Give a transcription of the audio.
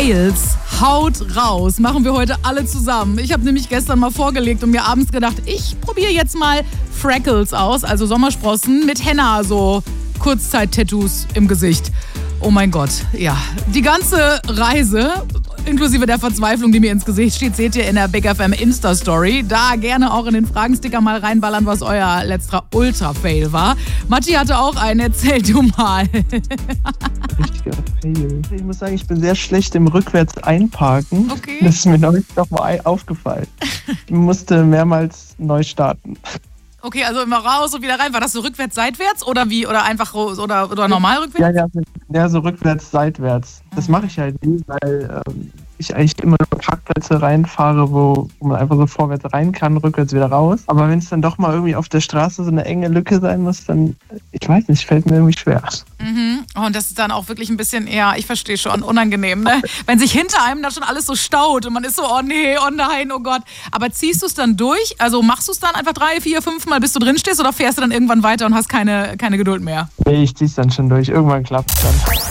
Fails, haut raus, machen wir heute alle zusammen. Ich habe nämlich gestern mal vorgelegt und mir abends gedacht, ich probiere jetzt mal Freckles aus, also Sommersprossen mit Henna, so Kurzzeit-Tattoos im Gesicht. Oh mein Gott, ja. Die ganze Reise, inklusive der Verzweiflung, die mir ins Gesicht steht, seht ihr in der Big FM Insta-Story. Da gerne auch in den Fragensticker mal reinballern, was euer letzter Ultra-Fail war. Matti hatte auch einen, erzähl du mal. Richtiger Fail. Ich muss sagen, ich bin sehr schlecht im rückwärts einparken. Okay. Das ist mir neulich noch mal aufgefallen. Ich musste mehrmals neu starten. Okay, also immer raus und wieder rein. War das so rückwärts, seitwärts oder wie? Oder einfach oder normal rückwärts? Ja, so rückwärts, seitwärts. Das mache ich halt nie, weil ich eigentlich immer nur Parkplätze reinfahre, wo man einfach so vorwärts rein kann, rückwärts wieder raus. Aber wenn es dann doch mal irgendwie auf der Straße so eine enge Lücke sein muss, dann, ich weiß nicht, fällt mir irgendwie schwer. Mhm. Und das ist dann auch wirklich ein bisschen eher, ich verstehe schon, unangenehm, ne? Wenn sich hinter einem dann schon alles so staut und man ist so, oh nee, oh nein, oh Gott. Aber ziehst du es dann durch? Also machst du es dann einfach 3, 4, 5 Mal, bis du drin stehst, oder fährst du dann irgendwann weiter und hast keine Geduld mehr? Nee, ich zieh's dann schon durch. Irgendwann klappt es dann.